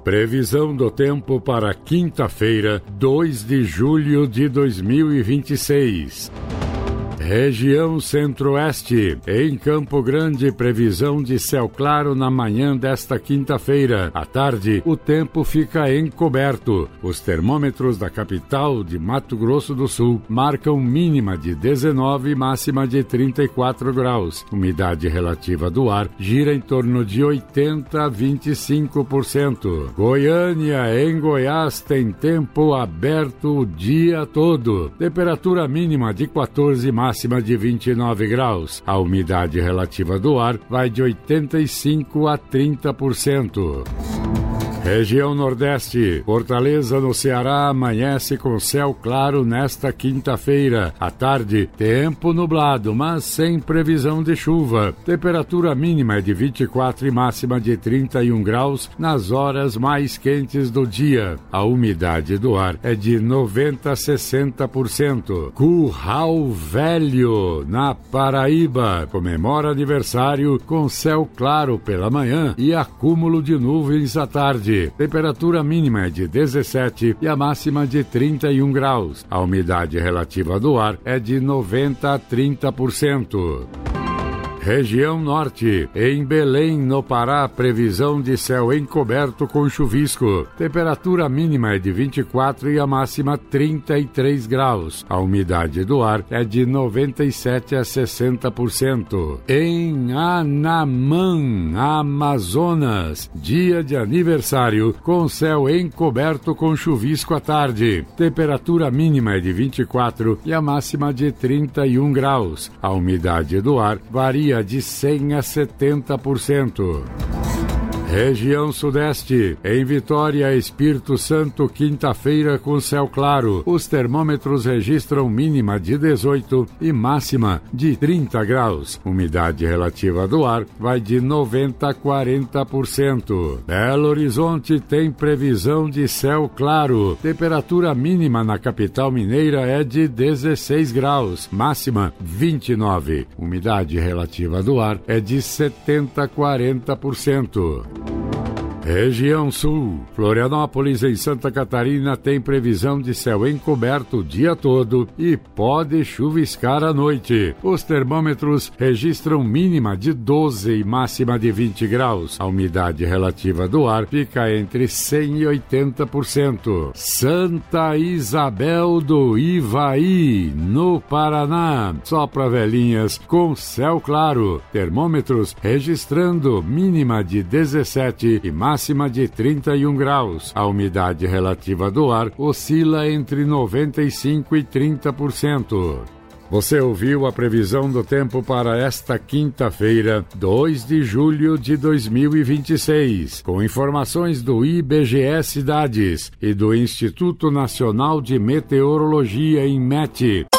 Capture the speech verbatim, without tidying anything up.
Previsão do tempo para quinta-feira, dois de julho de dois mil e vinte e seis. Região Centro-Oeste. Em Campo Grande, previsão de céu claro na manhã desta quinta-feira. À tarde, o tempo fica encoberto. Os termômetros da capital de Mato Grosso do Sul marcam mínima de dezenove e máxima de trinta e quatro graus. Umidade relativa do ar gira em torno de oitenta a vinte e cinco por cento. Goiânia, em Goiás, tem tempo aberto o dia todo. Temperatura mínima de quatorze, máxima de vinte e nove graus. A umidade relativa do ar vai de oitenta e cinco a trinta por cento. Região Nordeste. Fortaleza, no Ceará, amanhece com céu claro nesta quinta-feira. À tarde, tempo nublado, mas sem previsão de chuva. Temperatura mínima é de vinte e quatro e máxima de trinta e um graus nas horas mais quentes do dia. A umidade do ar é de noventa a sessenta por cento. Curral Velho, na Paraíba, comemora aniversário com céu claro pela manhã e acúmulo de nuvens à tarde. Temperatura mínima é de dezessete e a máxima de trinta e um graus. A umidade relativa do ar é de noventa a trinta por cento. Região Norte. Em Belém, no Pará, previsão de céu encoberto com chuvisco. Temperatura mínima é de vinte e quatro e a máxima trinta e três graus. A umidade do ar é de noventa e sete a sessenta por cento. Em Anamã, Amazonas, dia de aniversário com céu encoberto com chuvisco à tarde. Temperatura mínima é de vinte e quatro e a máxima de trinta e um graus. A umidade do ar varia de cem a setenta por cento. Região Sudeste. Em Vitória, Espírito Santo, quinta-feira com céu claro. Os termômetros registram mínima de dezoito e máxima de trinta graus. Umidade relativa do ar vai de noventa a quarenta por cento. Belo Horizonte tem previsão de céu claro. Temperatura mínima na capital mineira é de dezesseis graus. Máxima vinte e nove. Umidade relativa do ar é de setenta a quarenta por cento. Região Sul. Florianópolis, em Santa Catarina, tem previsão de céu encoberto o dia todo e pode chuviscar à noite. Os termômetros registram mínima de doze e máxima de vinte graus. A umidade relativa do ar fica entre cem e oitenta por cento. Santa Isabel do Ivaí, no Paraná. Só para velhinhas, com céu claro. Termômetros registrando mínima de dezessete e máxima máxima de trinta e um graus. A umidade relativa do ar oscila entre noventa e cinco e trinta por cento. Você ouviu a previsão do tempo para esta quinta-feira, dois de julho de dois mil e vinte e seis, com informações do I B G E Cidades e do Instituto Nacional de Meteorologia, INMET.